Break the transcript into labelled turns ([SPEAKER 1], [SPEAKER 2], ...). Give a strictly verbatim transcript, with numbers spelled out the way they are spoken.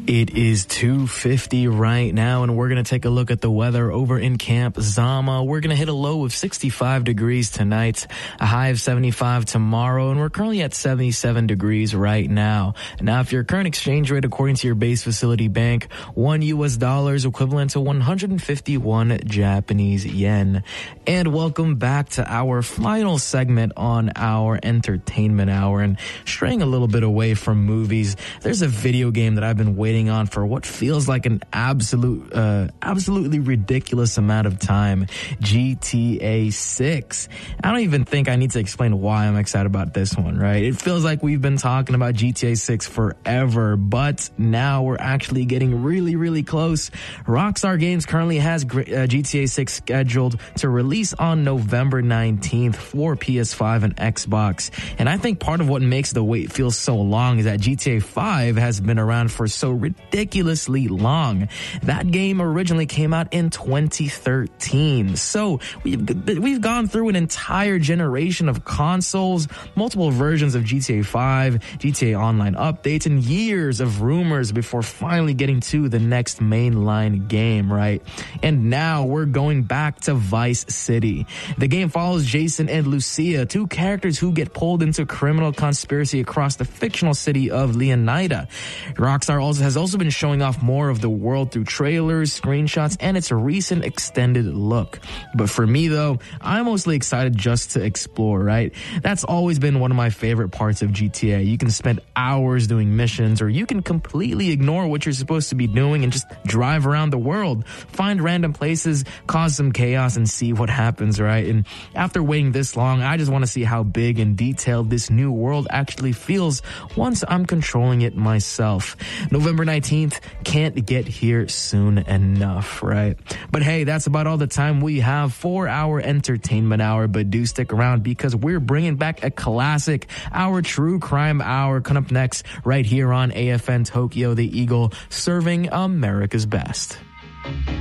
[SPEAKER 1] It is two fifty right now, and we're going to take a look at the weather over in Camp Zama. We're going to hit a low of sixty-five degrees tonight, a high of seventy-five tomorrow, and we're currently at seventy-seven degrees right now. Now, if your current exchange rate, according to your base facility bank, one U S dollar is equivalent to one hundred fifty-one Japanese yen. And welcome back to our final segment on our entertainment hour. And straying a little bit away from movies, there's a video game that I've been waiting on for what feels like an absolute, uh, absolutely ridiculous amount of time. G T A six. I don't even think I need to explain why I'm excited about this one, right? It feels like we've been talking about G T A six forever, but now we're actually getting really, really close. Rockstar Games currently has uh, G T A six scheduled to release on November nineteenth for P S five and Xbox. And I think part of what makes the wait feel so long is that G T A five has been around for so ridiculously long. That game originally came out in twenty thirteen. So we've we've gone through an entire generation of consoles, multiple versions of G T A five, G T A Online updates, and years of rumors before finally getting to the next mainline game, right? And now we're going back to Vice City. The game follows Jason and Lucia, two characters who get pulled into criminal conspiracy across the fictional city of Leonida. Rockstar also has also been showing off more of the world through trailers, screenshots, and its recent extended look. But for me, though, I'm mostly excited just to explore, right? That's always been one of my favorite parts of G T A. You can spend hours doing missions, or you can completely ignore what you're supposed to be doing and just drive around the world, find random places, cause some chaos, and see what happens, right? And after waiting this long, I just want to see how big and detailed this new world actually feels once I'm controlling it myself. November nineteenth can't get here soon enough, right? But hey, that's about all the time we have for our entertainment hour, but do stick around because we're bringing back a classic, our true crime hour, coming up next right here on A F N Tokyo, the Eagle, serving America's best.